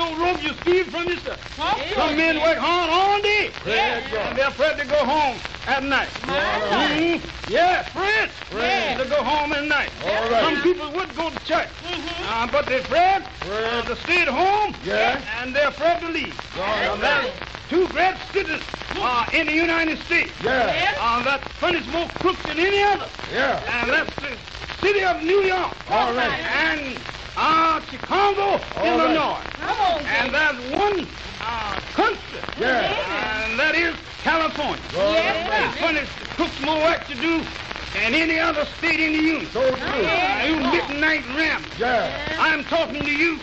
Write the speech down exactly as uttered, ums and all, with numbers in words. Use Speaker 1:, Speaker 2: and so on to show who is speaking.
Speaker 1: so rope you steal from yourself.
Speaker 2: Yeah.
Speaker 1: Some men work hard all day.
Speaker 2: Yeah.
Speaker 1: And they're afraid to go home at night. Mm-hmm. Yeah, Fred.
Speaker 2: Yeah.
Speaker 1: To go home at night.
Speaker 3: All right.
Speaker 1: Some people would go to church,
Speaker 2: Mm-hmm.
Speaker 1: uh, but they're afraid uh, to stay at home.
Speaker 3: Yeah.
Speaker 1: And they're afraid to leave.
Speaker 3: Yeah.
Speaker 1: There's two great cities uh, in the United States
Speaker 3: Yeah.
Speaker 1: uh, that furnish more crooks than any other.
Speaker 3: Yeah.
Speaker 1: And that's the city of New York.
Speaker 3: All right.
Speaker 1: And uh, Chicago,
Speaker 3: All
Speaker 1: Illinois.
Speaker 3: right.
Speaker 2: Come on,
Speaker 1: And there's one uh, country.
Speaker 3: Yeah.
Speaker 1: And that is California.
Speaker 2: Yeah.
Speaker 1: They furnish the crooks more work to do than any other state in the union.
Speaker 3: So true.
Speaker 1: Uh, you midnight ramp.
Speaker 3: Yeah.
Speaker 1: I'm talking to you